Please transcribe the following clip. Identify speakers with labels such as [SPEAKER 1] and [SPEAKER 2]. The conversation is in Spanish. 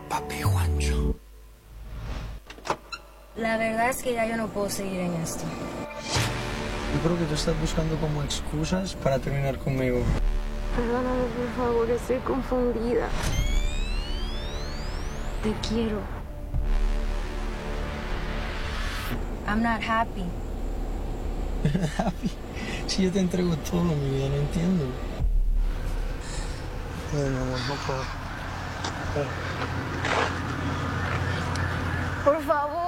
[SPEAKER 1] papi Juancho.
[SPEAKER 2] La verdad es que ya yo no puedo seguir en esto.
[SPEAKER 1] Yo creo que tú estás buscando como excusas para terminar conmigo.
[SPEAKER 3] Perdóname, por favor, estoy confundida. Te quiero.
[SPEAKER 2] I'm not happy.
[SPEAKER 1] Happy. Si yo te entrego todo, mi vida, no entiendo. Ay, mi amor, no puedo.
[SPEAKER 3] Por favor.